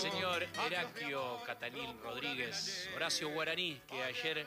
señor Heraclio Catalín Rodríguez, Horacio Guaraní, que ayer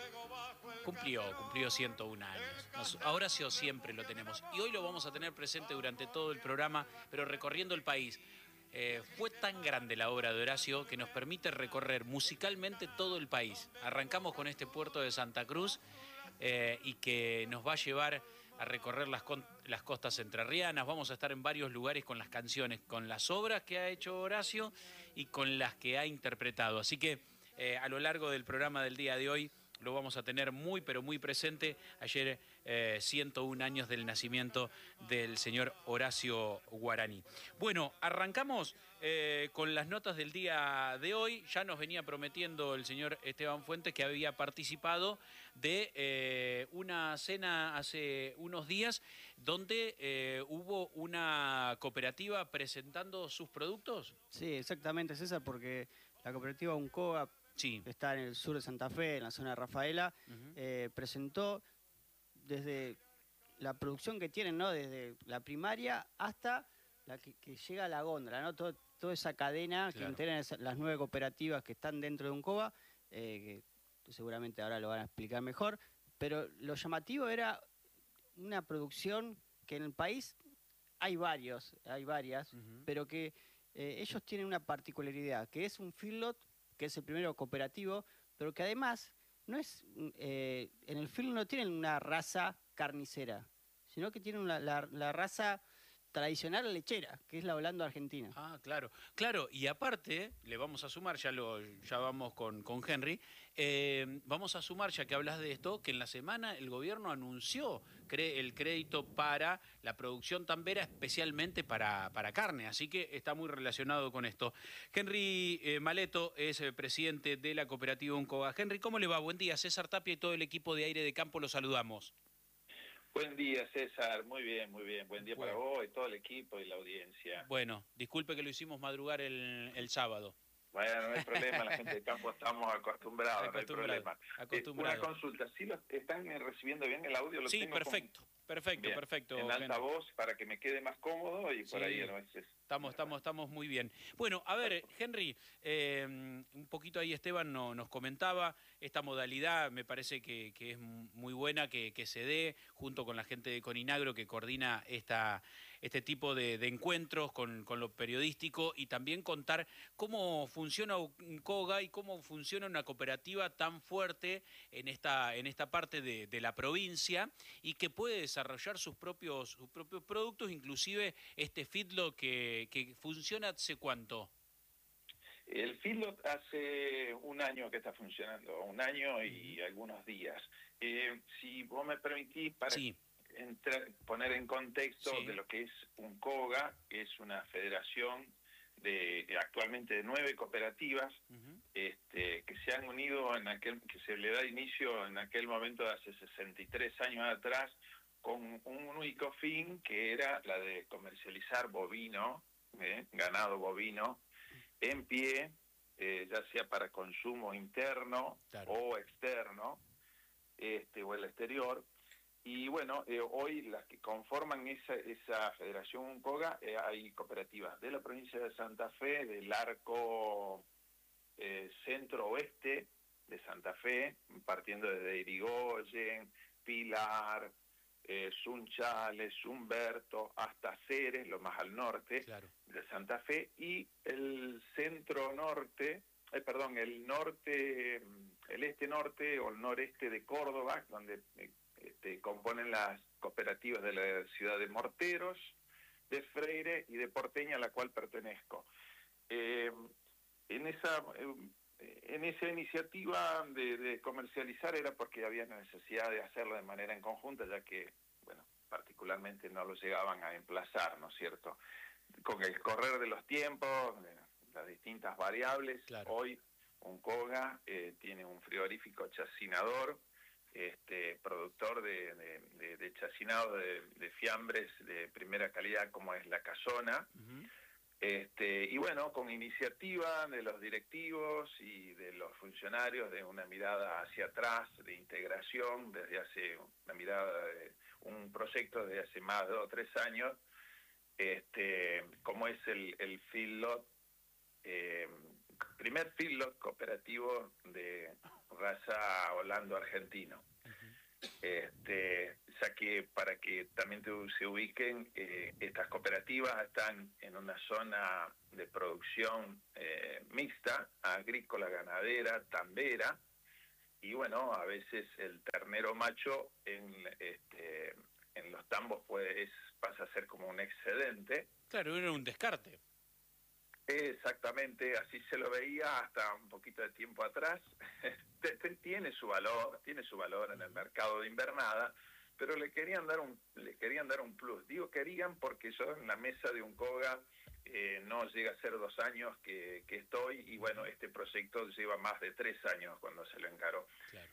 cumplió 101 años. A Horacio siempre lo tenemos y hoy lo vamos a tener presente durante todo el programa, pero recorriendo el país. Fue tan grande la obra de Horacio que nos permite recorrer musicalmente todo el país. Arrancamos con este puerto de Santa Cruz y que nos va a llevar a recorrer las costas entrerrianas. Vamos a estar en varios lugares con las canciones, con las obras que ha hecho Horacio y con las que ha interpretado. Así que a lo largo del programa del día de hoy lo vamos a tener muy, pero muy presente. Ayer 101 años del nacimiento del señor Horacio Guaraní. Bueno, arrancamos con las notas del día de hoy. Ya nos venía prometiendo el señor Esteban Fuentes que había participado de una cena hace unos días donde hubo una cooperativa presentando sus productos. Sí, exactamente, César, porque la cooperativa Uncoga, Sí. que está en el sur de Santa Fe, en la zona de Rafaela, presentó desde la producción que tienen, ¿no? Desde la primaria hasta la que llega a la góndola, ¿no? Toda esa cadena, claro, que integran las 9 cooperativas que están dentro de Uncoga, que seguramente ahora lo van a explicar mejor, pero lo llamativo era una producción que en el país hay varias, pero que ellos tienen una particularidad, que es un feedlot, que es el primero cooperativo, pero que además no es en el feedlot no tienen una raza carnicera, sino que tienen la raza tradicional lechera, que es la Holanda Argentina. Ah, claro, claro, y aparte, le vamos a sumar, ya vamos con Henry, vamos a sumar, ya que hablas de esto, que en la semana el gobierno anunció el crédito para la producción tambera, especialmente para carne, así que está muy relacionado con esto. Henry Maleto es presidente de la cooperativa Uncoga. Henry, ¿cómo le va? Buen día, César Tapia y todo el equipo de Aire de Campo, los saludamos. Buen día, César. Muy bien, muy bien. Buen día para vos y todo el equipo y la audiencia. Bueno, disculpe que lo hicimos madrugar el sábado. Bueno, no hay problema, la gente de campo estamos acostumbrados, no hay problema. Una consulta, ¿sí lo están recibiendo bien el audio? Sí, perfecto, perfecto. En alta voz para que me quede más cómodo y por ahí a veces... Estamos muy bien. Bueno, a ver, Henry, un poquito ahí Esteban nos comentaba, esta modalidad me parece que es muy buena que se dé junto con la gente de Coninagro que coordina este tipo de encuentros con lo periodístico y también contar cómo funciona Uncoga y cómo funciona una cooperativa tan fuerte en esta parte de la provincia y que puede desarrollar sus propios productos, inclusive este feedlot que funciona ¿hace cuánto? El feedlot hace un año que está funcionando, un año y algunos días. Si vos me permitís, para poner en contexto de lo que es Uncoga, que es una federación actualmente de 9 cooperativas que se han unido que se le da inicio en aquel momento de hace 63 años atrás, con un único fin, que era la de comercializar bovino, ganado bovino, en pie, ya sea para consumo interno o externo, o el exterior. Y bueno, hoy las que conforman esa Federación Uncoga, hay cooperativas de la provincia de Santa Fe, del arco centro-oeste de Santa Fe, partiendo desde Irigoyen, Pilar, Sunchales, Humberto, hasta Ceres, lo más al norte de Santa Fe, y el centro-norte, el este-norte o el noreste de Córdoba, donde componen las cooperativas de la ciudad de Morteros, de Freire y de Porteña, a la cual pertenezco. En esa iniciativa de comercializar era porque había necesidad de hacerlo de manera en conjunta, ya que, bueno, particularmente no lo llegaban a emplazar, ¿no es cierto? Con el correr de los tiempos, las distintas variables, hoy Uncoga tiene un frigorífico chacinador, productor de chacinado de fiambres de primera calidad como es la Casona. Y bueno, con iniciativa de los directivos y de los funcionarios, de una mirada hacia atrás, de integración, desde hace una mirada de un proyecto de hace más de 2 o 3 años, como es el feedlot, que primer feedlot cooperativo de raza holando-argentino. Ya que para que también se ubiquen, estas cooperativas están en una zona de producción mixta, agrícola, ganadera, tambera, y bueno, a veces el ternero macho en los tambos pasa a ser como un excedente. Claro, era un descarte. Exactamente, así se lo veía hasta un poquito de tiempo atrás. Tiene su valor en el mercado de invernada, pero le querían dar un plus. Digo querían porque yo en la mesa de Uncoga no llega a ser 2 años que estoy, y bueno, este proyecto lleva más de 3 años cuando se lo encaró. Claro.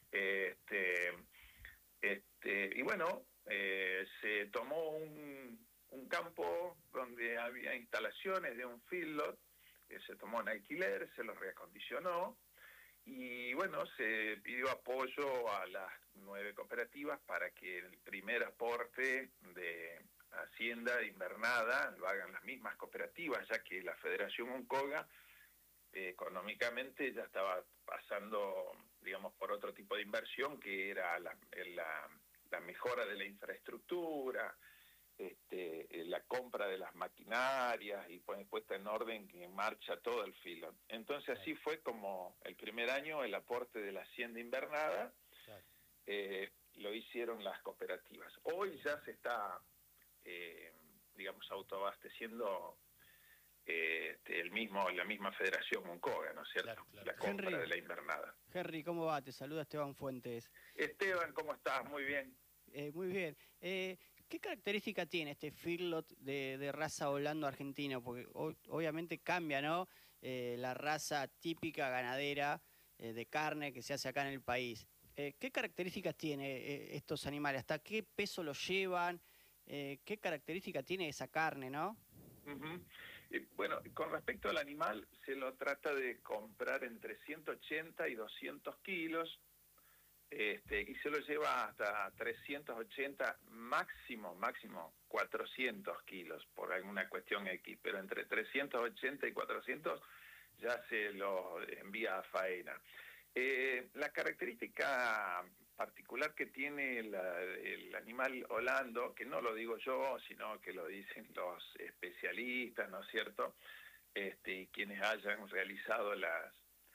Y bueno, se tomó un campo donde había instalaciones de un feedlot, que se tomó en alquiler, se lo reacondicionó, y bueno, se pidió apoyo a las 9 cooperativas para que el primer aporte de hacienda de invernada lo hagan las mismas cooperativas, ya que la Federación Uncoga económicamente ya estaba pasando, digamos, por otro tipo de inversión, que era la mejora de la infraestructura, la compra de las maquinarias y puesta en orden y en marcha todo el filo. Entonces así fue como el primer año el aporte de la hacienda invernada lo hicieron las cooperativas. Hoy ya se está, digamos, autoabasteciendo la misma Federación Uncoga, ¿no es cierto? Claro. La compra de la invernada. Henry, ¿cómo va? Te saluda Esteban Fuentes. Esteban, ¿cómo estás? Muy bien. Muy bien. ¿Qué característica tiene este feedlot de raza holando-argentina? Porque obviamente cambia, ¿no? La raza típica ganadera de carne que se hace acá en el país. ¿Qué características tiene estos animales? ¿Hasta qué peso los llevan? ¿Qué característica tiene esa carne, no? Uh-huh. Bueno, con respecto al animal, se lo trata de comprar entre 180 y 200 kilos, y se lo lleva hasta 380, máximo 400 kilos, por alguna cuestión X, pero entre 380 y 400 ya se lo envía a faena. La característica particular que tiene el animal holando, que no lo digo yo, sino que lo dicen los especialistas, ¿no es cierto? Y quienes hayan realizado las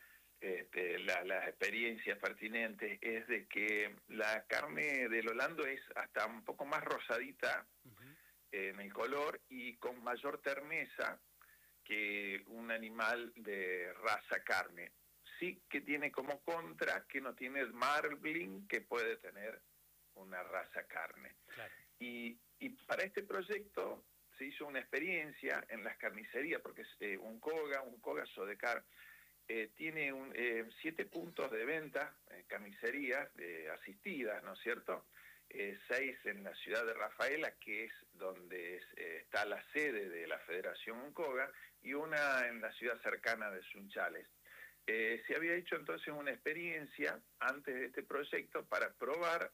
experiencias pertinentes, es de que la carne del holando es hasta un poco más rosadita en el color y con mayor terneza que un animal de raza carne. Sí que tiene como contra que no tiene el marbling que puede tener una raza carne. Claro. Y para este proyecto se hizo una experiencia en las carnicerías, porque Uncoga Sodecar tiene 7 puntos de venta, carnicerías asistidas, ¿no es cierto? 6 en la ciudad de Rafaela, que es donde está la sede de la Federación Uncoga, y una en la ciudad cercana de Sunchales. Se había hecho entonces una experiencia antes de este proyecto para probar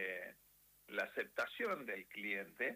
la aceptación del cliente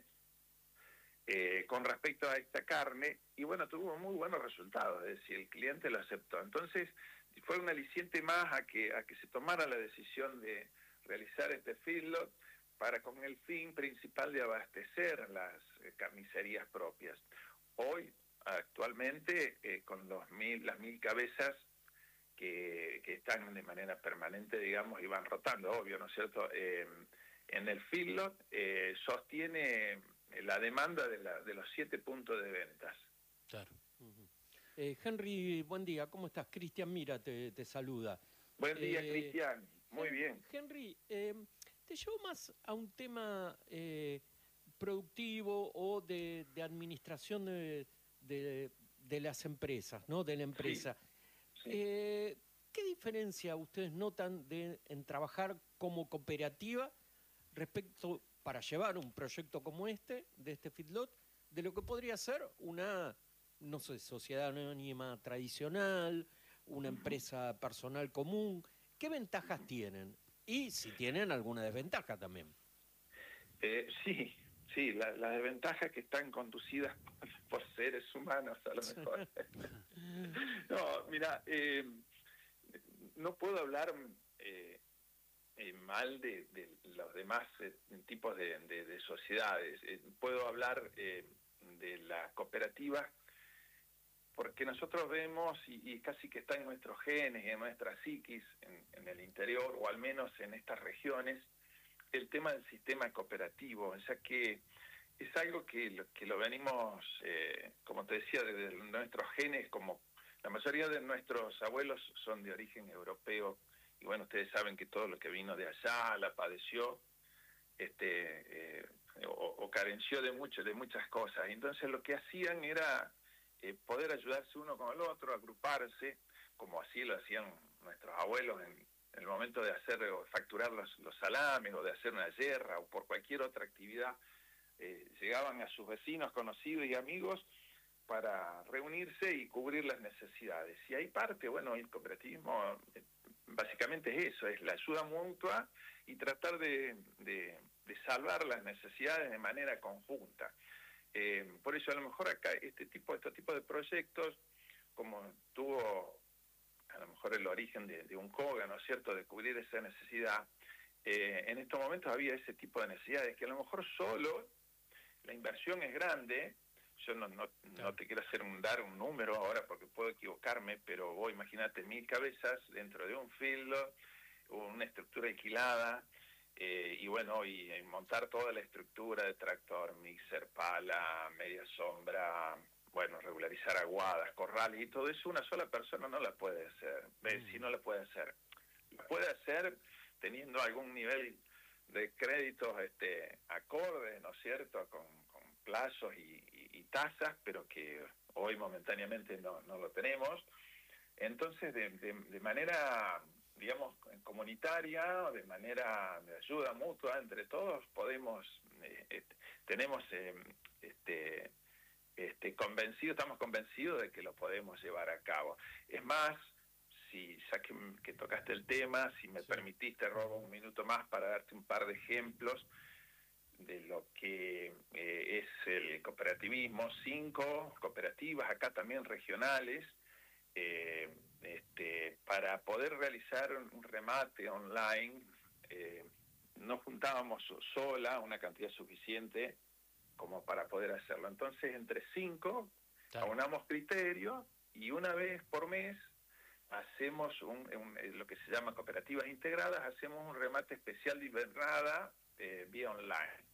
con respecto a esta carne, y bueno, tuvo muy buenos resultados, es decir, el cliente lo aceptó. Entonces fue un aliciente más a que se tomara la decisión de realizar este feedlot con el fin principal de abastecer las carnicerías propias. Hoy, actualmente, con las 1000 cabezas que están de manera permanente, digamos, y van rotando, obvio, ¿no es cierto? En el feedlot sostiene la demanda de los 7 puntos de ventas. Claro. Henry, buen día, ¿cómo estás? Cristian Mira te saluda. Buen día, Cristian, muy bien. Henry, te llevo más a un tema productivo o de administración de las empresas, ¿no? De la empresa. Sí. ¿Qué diferencia ustedes notan en trabajar como cooperativa respecto para llevar un proyecto como de este feedlot, de lo que podría ser una, no sé, sociedad anónima tradicional, una empresa personal común? ¿Qué ventajas tienen? Y si tienen alguna desventaja también. Sí, las desventajas que están conducidas por seres humanos, a lo mejor. No, mira, no puedo hablar mal de los demás tipos de sociedades. Puedo hablar de las cooperativas porque nosotros vemos, y casi que está en nuestros genes y en nuestra psiquis, en el interior, o al menos en estas regiones, el tema del sistema cooperativo, o sea que es algo que lo venimos, como te decía, desde nuestros genes, como la mayoría de nuestros abuelos son de origen europeo, y bueno, ustedes saben que todo lo que vino de allá la padeció, o carenció de muchas cosas. Entonces lo que hacían era poder ayudarse uno con el otro, agruparse, como así lo hacían nuestros abuelos en el momento de hacer o facturar los salames, o de hacer una yerra, o por cualquier otra actividad. Llegaban a sus vecinos, conocidos y amigos para reunirse y cubrir las necesidades. Y ahí parte, bueno, el cooperativismo básicamente es eso, es la ayuda mutua y tratar de salvar las necesidades de manera conjunta. Por eso a lo mejor acá este tipo de proyectos, como tuvo a lo mejor el origen de un COGA, ¿no es cierto?, de cubrir esa necesidad, en estos momentos había ese tipo de necesidades que a lo mejor solo la inversión es grande. Yo no te quiero dar un número ahora porque puedo equivocarme, pero imagínate 1000 cabezas dentro de un field, una estructura alquilada, y bueno, y montar toda la estructura de tractor, mixer, pala, media sombra, bueno, regularizar aguadas, corrales y todo eso, una sola persona no la puede hacer. Si no la puede hacer, la puede hacer teniendo algún nivel de créditos acordes, ¿no es cierto?, con plazos y tasas, pero que hoy momentáneamente no lo tenemos. Entonces, de manera, digamos, comunitaria, de manera de ayuda mutua entre todos, estamos convencidos de que lo podemos llevar a cabo. Es más, ya que tocaste el tema, si me permitiste, robo un minuto más para darte un par de ejemplos de lo que es el cooperativismo. 5 cooperativas, acá también regionales, para poder realizar un remate online, no juntábamos sola una cantidad suficiente como para poder hacerlo. Entonces, entre 5, aunamos criterios, y una vez por mes hacemos lo que se llama cooperativas integradas, hacemos un remate especial de invernada vía online.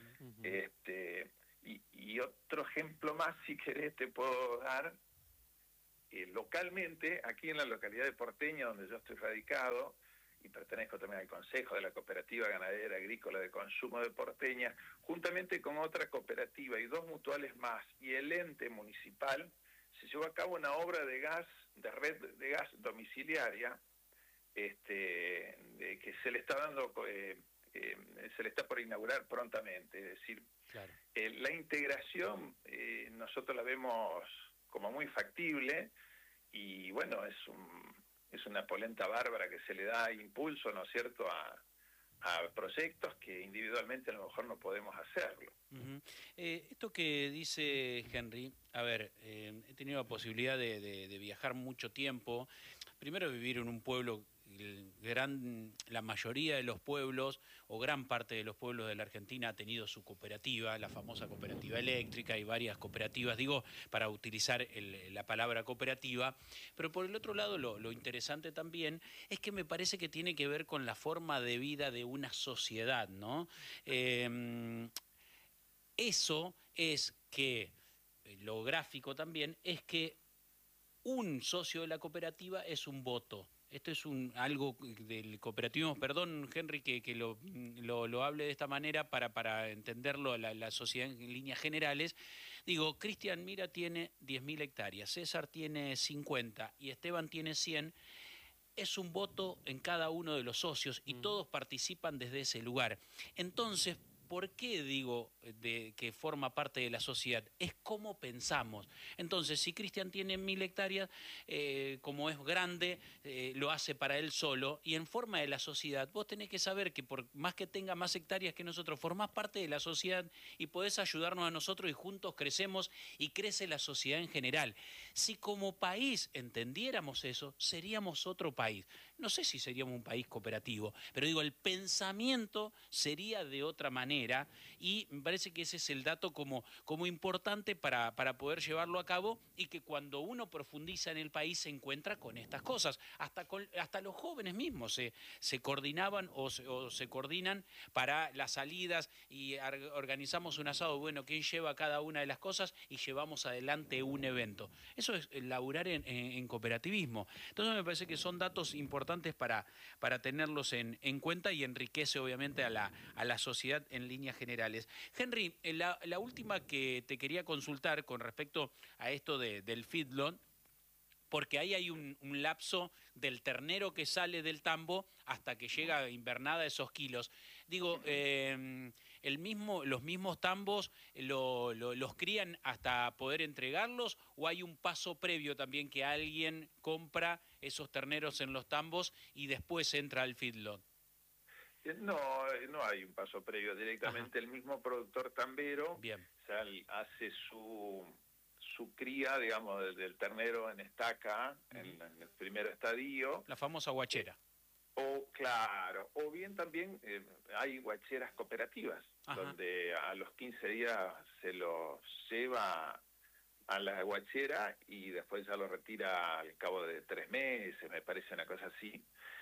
Y otro ejemplo más, si querés, te puedo dar. Localmente, aquí en la localidad de Porteña, donde yo estoy radicado, y pertenezco también al Consejo de la Cooperativa Ganadera Agrícola de Consumo de Porteña, juntamente con otra cooperativa y 2 mutuales más, y el ente municipal, se llevó a cabo una obra de red de gas domiciliaria, que se le está dando, se le está por inaugurar prontamente. Es decir, la integración nosotros la vemos como muy factible, y bueno, es una polenta bárbara que se le da impulso, ¿no es cierto?, a proyectos que individualmente a lo mejor no podemos hacerlo. Esto que dice Henry, a ver, he tenido la posibilidad de viajar mucho tiempo, primero vivir en un pueblo, la mayoría de los pueblos, o gran parte de los pueblos de la Argentina, ha tenido su cooperativa, la famosa cooperativa eléctrica, y varias cooperativas, digo, para utilizar la palabra cooperativa. Pero por el otro lado, lo interesante también es que me parece que tiene que ver con la forma de vida de una sociedad, ¿no? Eso es que, lo gráfico también, es que un socio de la cooperativa es un voto. Esto es algo del cooperativismo. Perdón, Henry, que lo hable de esta manera para entenderlo la sociedad en líneas generales. Digo, Cristian Mira tiene 10.000 hectáreas, César tiene 50 y Esteban tiene 100. Es un voto en cada uno de los socios y todos participan desde ese lugar. Entonces, ¿Por qué digo que forma parte de la sociedad? Es cómo pensamos. Entonces, si Cristian tiene 1000 hectáreas, como es grande, lo hace para él solo, y en forma de la sociedad, vos tenés que saber que por más que tenga más hectáreas que nosotros, formás parte de la sociedad y podés ayudarnos a nosotros y juntos crecemos y crece la sociedad en general. Si como país entendiéramos eso, seríamos otro país. No sé si seríamos un país cooperativo, pero digo, el pensamiento sería de otra manera, y me parece que ese es el dato como importante para poder llevarlo a cabo, y que cuando uno profundiza en el país se encuentra con estas cosas. Hasta los jóvenes mismos se coordinaban o se coordinan para las salidas y organizamos un asado. Bueno, ¿quién lleva cada una de las cosas? Y llevamos adelante un evento. Eso es laburar en cooperativismo. Entonces me parece que son datos importantes para tenerlos en cuenta, y enriquece obviamente a la sociedad en líneas generales. Henry, la última que te quería consultar con respecto a esto del feedlot, porque ahí hay un lapso del ternero que sale del tambo hasta que llega a invernada esos kilos. Digo, los mismos tambos los crían hasta poder entregarlos, o hay un paso previo también que alguien compra esos terneros en los tambos y después entra al feedlot. No, no hay un paso previo. Directamente el mismo productor tambero hace su cría, digamos, del ternero en estaca, en el primer estadio. La famosa guachera. Claro, o bien también hay guacheras cooperativas, donde a los 15 días se los lleva a la guachera y después ya lo retira al cabo de 3 meses, me parece una cosa así.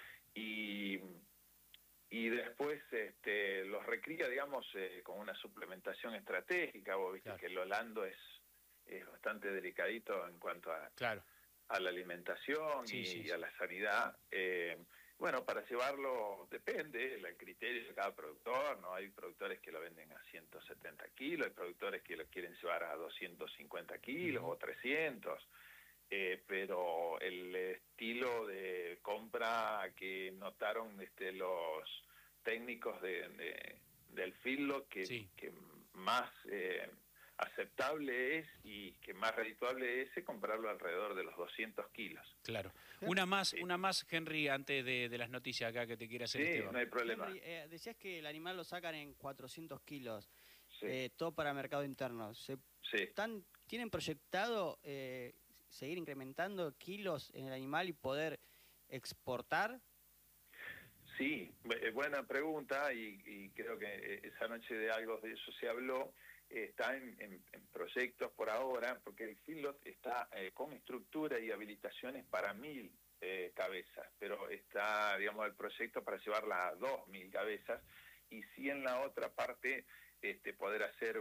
Y después los recría, digamos, con una suplementación estratégica. Vos viste que el holando es bastante delicadito en cuanto a la alimentación y a la sanidad. Bueno, para llevarlo depende del criterio de cada productor, ¿no? Hay productores que lo venden a 170 kilos, hay productores que lo quieren llevar a 250 kilos o 300. Pero el estilo de compra que notaron los técnicos del feedlot que más aceptable es y que más redituable es comprarlo alrededor de los 200 kilos. Claro. Una más, Henry, antes de las noticias acá que te quiera hacer Esteban. No hay problema. Henry, decías que el animal lo sacan en 400 kilos, todo para mercado interno. ¿Tienen proyectado seguir incrementando kilos en el animal y poder exportar? Sí, buena pregunta, y creo que esa noche de algo de eso se habló. Está en proyectos por ahora, porque el feedlot está con estructura y habilitaciones para 1000 cabezas, pero está, digamos, el proyecto para llevarla a 2000 cabezas, y sí en la otra parte poder hacer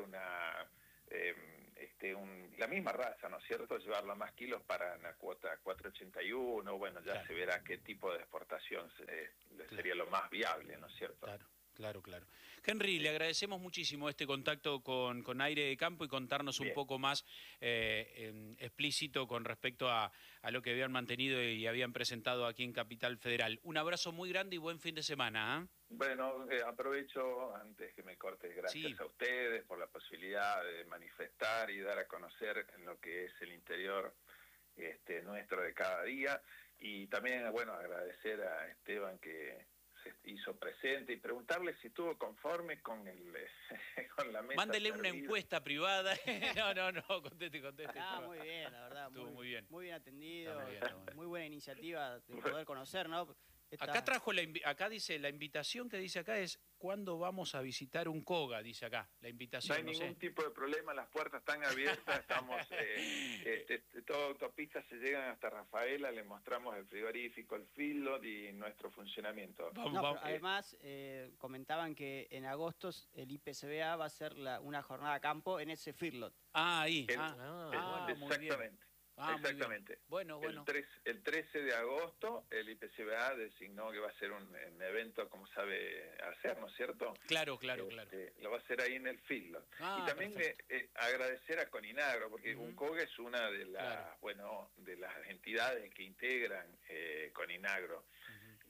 la misma raza, ¿no es cierto?, llevarla más kilos para una cuota 481, bueno, ya se verá qué tipo de exportación sería lo más viable, ¿no es cierto? Claro. Henry, le agradecemos muchísimo este contacto con Aire de Campo y contarnos un poco más explícito con respecto a lo que habían mantenido y habían presentado aquí en Capital Federal. Un abrazo muy grande y buen fin de semana. Bueno, aprovecho, antes que me corte, gracias a ustedes por la posibilidad de manifestar y dar a conocer en lo que es el interior nuestro de cada día, y también, bueno, agradecer a Esteban que se hizo presente y preguntarle si estuvo conforme con la mesa. Mándele una encuesta privada. No, conteste. Muy bien, la verdad. Estuvo muy bien. Muy bien atendido. Muy buena iniciativa de poder conocer, ¿no? Acá dice, la invitación que dice acá es: ¿cuándo vamos a visitar un COGA? Dice acá, la invitación. No hay ningún tipo de problema, las puertas están abiertas, estamos, toda autopista se llegan hasta Rafaela, le mostramos el frigorífico, el feedlot y nuestro funcionamiento. Además, comentaban que en agosto el IPCBA va a hacer una jornada a campo en ese feedlot. Ahí. Muy bien. Exactamente. Bueno. El 13 de agosto el IPCBA designó que va a ser un evento como sabe hacer, ¿no es cierto? Claro. Lo va a hacer ahí en el feedlot. Y también agradecer a Coninagro, porque UNCOG es una de las de las entidades que integran Coninagro.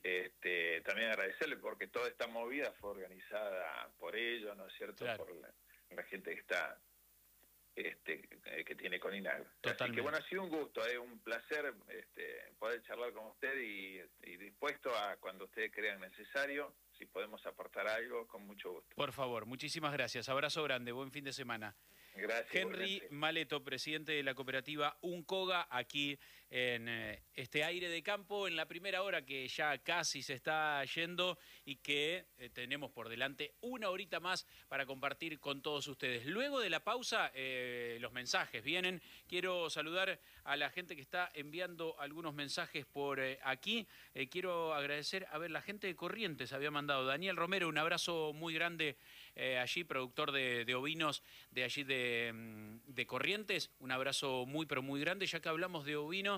también agradecerle porque toda esta movida fue organizada por ellos, ¿no es cierto? Claro. Por la gente que está que tiene Coninagro. Así Totalmente. que bueno, ha sido un gusto, un placer poder charlar con usted y dispuesto a cuando ustedes crean necesario, si podemos aportar algo, con mucho gusto. Por favor, muchísimas gracias. Abrazo grande, buen fin de semana. Gracias. Henry Igualmente. Maleto, presidente de la cooperativa Uncoga, aquí en este aire de campo, en la primera hora que ya casi se está yendo y que tenemos por delante una horita más para compartir con todos ustedes. Luego de la pausa, los mensajes vienen. Quiero saludar a la gente que está enviando algunos mensajes por aquí. Quiero agradecer, la gente de Corrientes había mandado. Daniel Romero, un abrazo muy grande allí, productor de ovinos de allí de Corrientes. Un abrazo muy, pero muy grande. Ya que hablamos de ovino,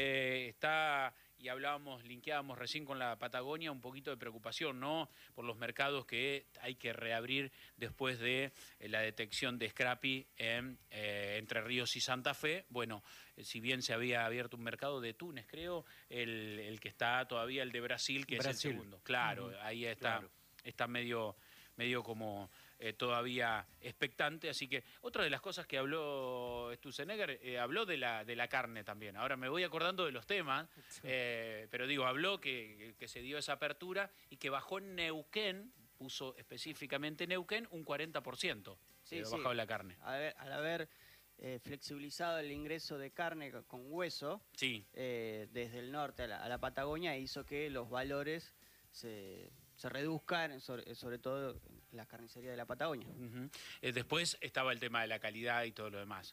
y linkeábamos recién con la Patagonia, un poquito de preocupación, ¿no? Por los mercados que hay que reabrir después de la detección de Scrappy en Entre Ríos y Santa Fe. Bueno, si bien se había abierto un mercado de Túnez, creo, el que está todavía, el de Brasil, que es el segundo. Claro, ahí está, está medio como todavía expectante, así que otra de las cosas que habló Sturzenegger, habló de la carne también. Ahora me voy acordando de los temas, pero digo, habló que se dio esa apertura y que bajó en Neuquén, puso específicamente Neuquén, un 40%. Sí, bajado la carne. Al haber flexibilizado el ingreso de carne con hueso, Sí. desde el norte a la Patagonia, hizo que los valores se reduzcan, sobre todo en la carnicería de la Patagonia. Después estaba el tema de la calidad y todo lo demás.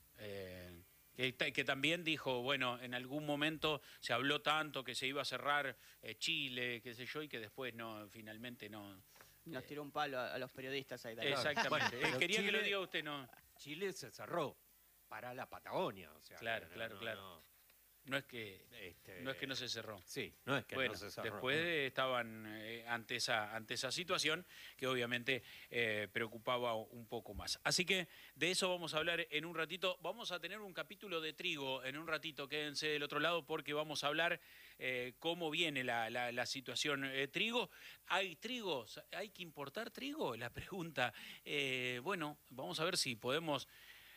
Que también dijo, bueno, en algún momento se habló tanto que se iba a cerrar Chile, qué sé yo, y que después finalmente no. Nos tiró un palo a los periodistas ahí. Exactamente. Bueno, Quería Chile, que lo diga usted, ¿no? Chile se cerró para la Patagonia. O sea, Claro. No es que no se cerró. Sí, no es que Bueno, no se cerró. después estaban ante esa situación que obviamente preocupaba un poco más. Así que de eso vamos a hablar en un ratito. Vamos a tener un capítulo de trigo en un ratito. Quédense del otro lado porque vamos a hablar cómo viene la situación trigo. ¿Hay trigo? ¿Hay que importar trigo? La pregunta. Bueno, vamos a ver si podemos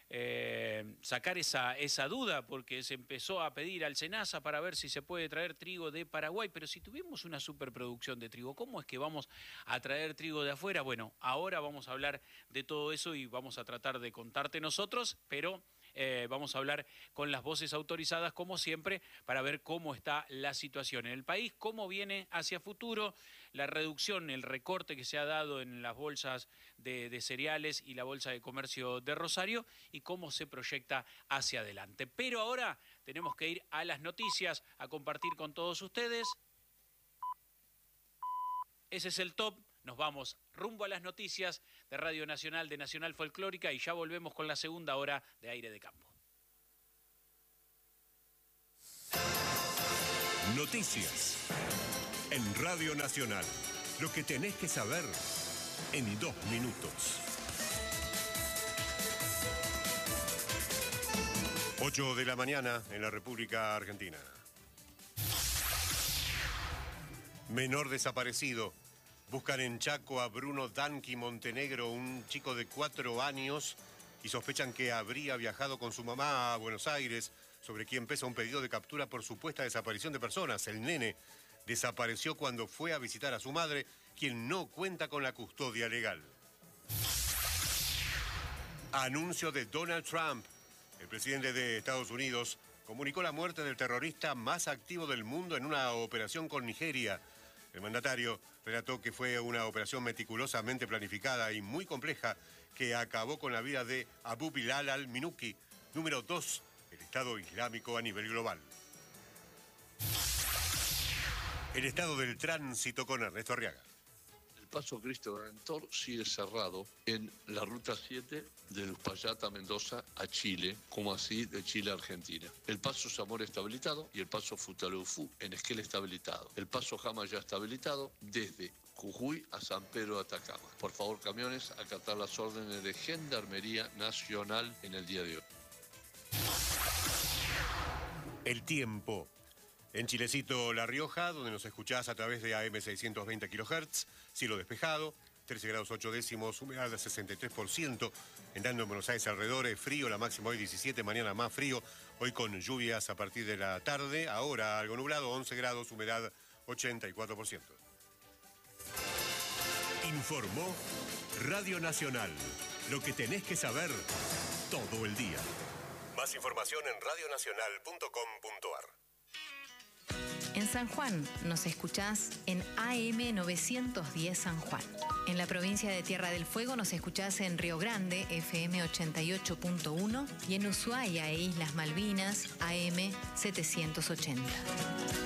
sacar esa duda, porque se empezó a pedir al SENASA para ver si se puede traer trigo de Paraguay, pero si tuvimos una superproducción de trigo, ¿cómo es que vamos a traer trigo de afuera? Bueno, ahora vamos a hablar de todo eso y vamos a tratar de contarte nosotros, pero vamos a hablar con las voces autorizadas como siempre para ver cómo está la situación en el país, cómo viene hacia futuro, la reducción, el recorte que se ha dado en las bolsas de cereales y la bolsa de comercio de Rosario y cómo se proyecta hacia adelante. Pero ahora tenemos que ir a las noticias, a compartir con todos ustedes. Ese es el top. Nos vamos rumbo a las noticias de Radio Nacional, de Nacional Folclórica, y ya volvemos con la segunda hora de Aire de Campo. Noticias en Radio Nacional. Lo que tenés que saber en 2 minutos. 8 de la mañana en la República Argentina. Menor desaparecido. Buscan en Chaco a Bruno Danqui Montenegro, un chico de 4 años, y sospechan que habría viajado con su mamá a Buenos Aires, sobre quien pesa un pedido de captura por supuesta desaparición de personas. El nene desapareció cuando fue a visitar a su madre, quien no cuenta con la custodia legal. Anuncio de Donald Trump. El presidente de Estados Unidos comunicó la muerte del terrorista más activo del mundo en una operación con Nigeria. El mandatario relató que fue una operación meticulosamente planificada y muy compleja que acabó con la vida de Abu Bilal al-Minuki, número 2 del Estado Islámico a nivel global. El estado del tránsito con Ernesto Arriaga. El paso Cristo Redentor sigue cerrado en la ruta 7 del Uspallata, Mendoza, a Chile, como así de Chile a Argentina. El paso Zamora está habilitado y el paso Futaleufú en Esquel está habilitado. El paso Jama ya está habilitado desde Jujuy a San Pedro de Atacama. Por favor, camiones, acatar las órdenes de Gendarmería Nacional en el día de hoy. El tiempo. En Chilecito, La Rioja, donde nos escuchás a través de AM 620 kHz, cielo despejado, 13 grados 8 décimos, humedad del 63%. Entrando en Buenos Aires alrededor, frío, la máxima hoy 17, mañana más frío, hoy con lluvias a partir de la tarde, ahora algo nublado, 11 grados, humedad 84%. Informó Radio Nacional, lo que tenés que saber todo el día. Más información en radionacional.com.ar. En San Juan nos escuchás en AM 910 San Juan. En la provincia de Tierra del Fuego nos escuchás en Río Grande, FM 88.1, y en Ushuaia e Islas Malvinas, AM 780.